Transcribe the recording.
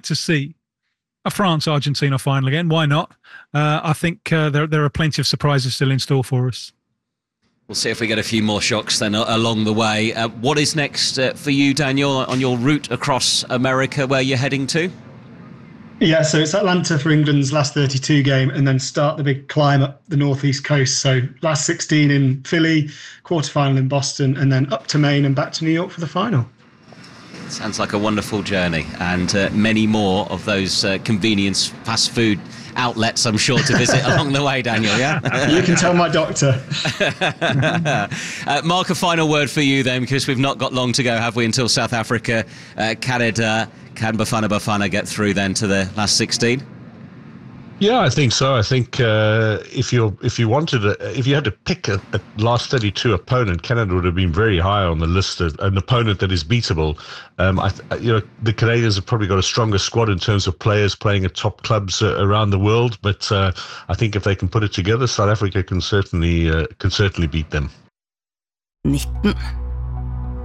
to see a France-Argentina final again. Why not? I think there are plenty of surprises still in store for us. We'll see if we get a few more shocks then along the way. What is next for you, Daniel, on your route across America, where you're heading to? Yeah, so it's Atlanta for England's last 32 game, and then start the big climb up the northeast coast. So last 16 in Philly, quarterfinal in Boston, and then up to Maine and back to New York for the final. Sounds like a wonderful journey, and many more of those convenience fast food outlets, I'm sure, to visit along the way, Daniel, yeah? You can tell my doctor. Mark, a final word for you then, because we've not got long to go, have we, until South Africa, Canada. Can Bafana get through then to the last 16? Yeah, I think so. I think if you had to pick a last 32 opponent, Canada would have been very high on the list of an opponent that is beatable. The Canadians have probably got a stronger squad in terms of players playing at top clubs around the world. But I think if they can put it together, South Africa can certainly beat them. 19.